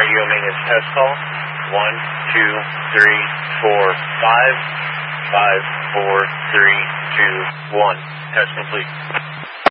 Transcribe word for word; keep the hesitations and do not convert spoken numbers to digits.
radio maintenance test call. One, two, three, four, five, five, four, three, two, one. Test complete.